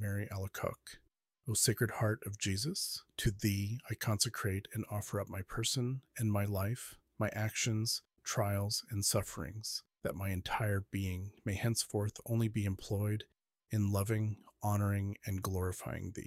Mary Alacoque. O Sacred Heart of Jesus, to Thee I consecrate and offer up my person and my life, my actions, trials, and sufferings, that my entire being may henceforth only be employed in loving, honoring, and glorifying Thee.